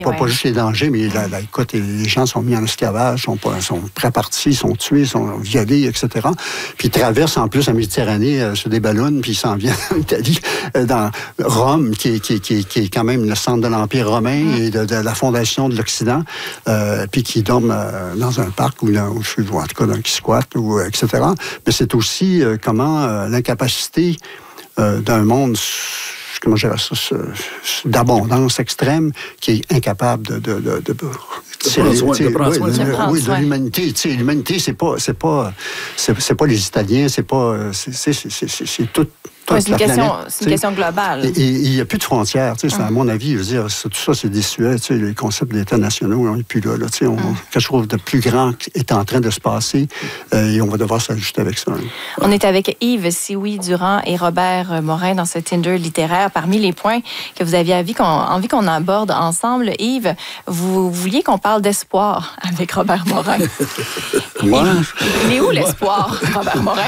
pas juste les dangers, mais écoute, les gens sont mis en esclavage, sont pré-partis, sont tués, sont violés, etc. Puis ils traversent en plus la Méditerranée sur des ballons, puis ils s'en viennent en Italie, dans Rome, qui est quand même le centre de l'Empire romain et de la fondation de l'Occident, puis qui dorment dans un parc ou en tout cas qui squattent, etc. Mais c'est aussi comment l'incapacité d'un monde, comment je dirais ça, d'abondance extrême, qui est incapable de prendre soin de l'humanité. L'humanité, c'est pas les Italiens, c'est tout. C'est une question globale. Et il n'y a plus de frontières. À mon avis, je veux dire, tout ça, c'est désuet. Les concepts d'États nationaux, on n'est plus là. Quelque chose de plus grand est en train de se passer et on va devoir s'ajuster avec ça. On est avec Yves Sioui-Durand et Robert Morin dans ce Tinder littéraire. Parmi les points que vous aviez envie qu'on aborde ensemble, Yves, vous vouliez qu'on parle d'espoir avec Robert Morin. Moi? Il est où l'espoir, Robert Morin?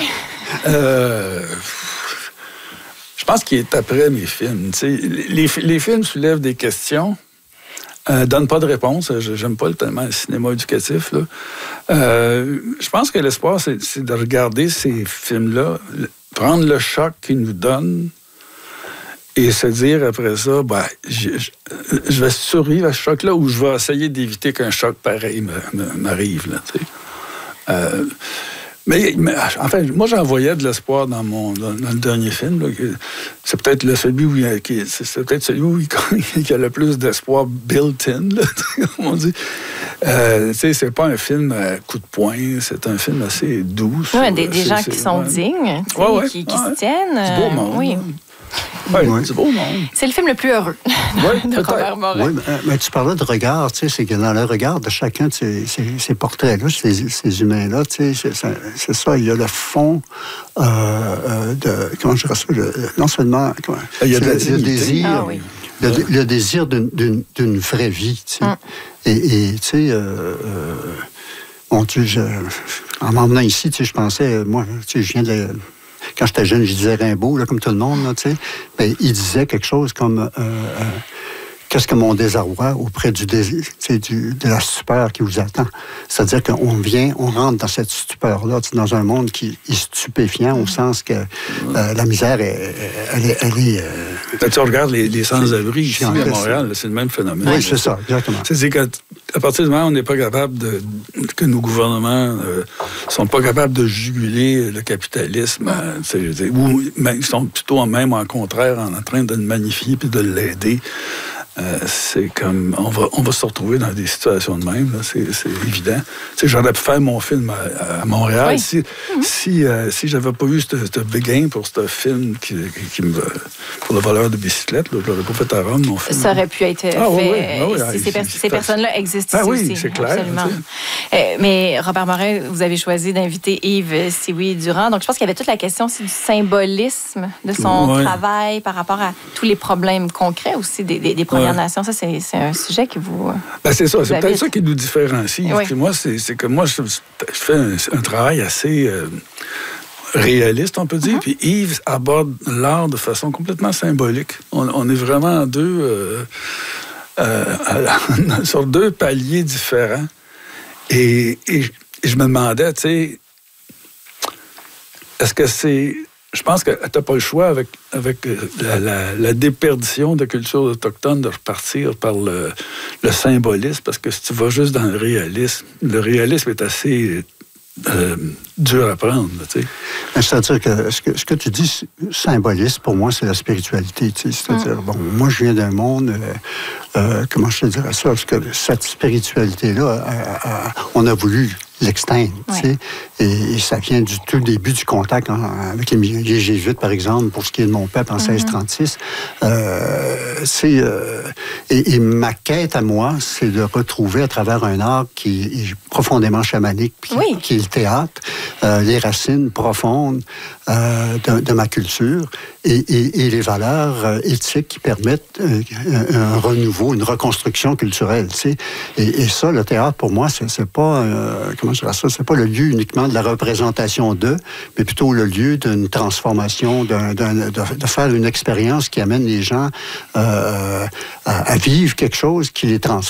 Je pense qu'il est après mes films. Les films soulèvent des questions, donnent pas de réponse. J'aime pas tellement le cinéma éducatif. Là. Je pense que l'espoir, c'est de regarder ces films-là, prendre le choc qu'ils nous donnent et se dire après ça, je vais survivre à ce choc-là ou je vais essayer d'éviter qu'un choc pareil m'arrive. Là, Mais en fait, moi, j'en voyais de l'espoir dans le dernier film. Là, c'est peut-être celui où il y a le plus d'espoir built-in, là, comme on dit. C'est pas un film à coup de poing, c'est un film assez doux. Des gens qui sont dignes, qui se tiennent. C'est beau monde. Oui. C'est beau monde. C'est le film le plus heureux de Robert Morin. Oui, mais tu parlais de regard, c'est que dans le regard de chacun de ces portraits-là, ces humains-là, c'est ça, il y a le fond comment je dirais ça, non seulement il y a le désir, le désir d'une vraie vie, et tu sais, mon Dieu, en m'emmenant ici, je pensais, moi, je viens de... Quand j'étais jeune, je disais Rimbaud, là, comme tout le monde, là, mais il disait quelque chose comme qu'est-ce que mon désarroi auprès de la stupeur qui vous attend. C'est-à-dire on rentre dans cette stupeur-là, dans un monde qui est stupéfiant, au sens que la misère, elle est tu regardes les sans-abri ici à Montréal, c'est le même phénomène. Oui, c'est ça, exactement. C'est qu'à partir du moment où on n'est pas capable que nos gouvernements sont pas capables de juguler le capitalisme, ou ils sont plutôt même en contraire en train de le magnifier puis de l'aider. C'est comme on va se retrouver dans des situations de même, là, c'est évident. J'aurais pu faire mon film à Montréal si j'avais pas eu ce béguin pour ce film pour le voleur de bicyclette. Je l'aurais pas fait à Rome, mon film. Ça aurait pu être fait si ces personnes-là existent ici aussi. Oui, c'est clair. Absolument. Mais Robert Morin, vous avez choisi d'inviter Yves Sioui-Durand. Donc je pense qu'il y avait toute la question aussi du symbolisme de son travail par rapport à tous les problèmes concrets aussi des Premières Nations. Ça, c'est un sujet qui vous... c'est ça. C'est peut-être ça qui nous différencie. Puis moi, c'est que moi, je fais un travail assez réaliste, on peut dire. Puis Yves aborde l'art de façon complètement symbolique. On est vraiment sur deux paliers différents. Et je me demandais, tu sais, est-ce que c'est... Je pense que tu n'as pas le choix avec la déperdition de culture autochtone de repartir par le symbolisme, parce que si tu vas juste dans le réalisme est assez dur à prendre. Tu sais. C'est-à-dire que ce que tu dis, symbolisme, pour moi, c'est la spiritualité. Tu sais. C'est-à-dire, moi, je viens d'un monde, comment je te dirais ça, parce que cette spiritualité-là, on a voulu l'exteindre, tu sais. Et ça vient du tout début du contact avec les Jésuites, par exemple, pour ce qui est de mon peuple en 1636. Et ma quête à moi, c'est de retrouver à travers un art qui est profondément chamanique, qui est le théâtre, les racines profondes de ma culture et les valeurs éthiques qui permettent un renouveau, une reconstruction culturelle, tu sais. Et ça, le théâtre, pour moi, c'est pas... comment je dirais ça? C'est pas le lieu uniquement de la représentation d'eux, mais plutôt le lieu d'une transformation, de faire une expérience qui amène les gens à vivre quelque chose qui les transforme.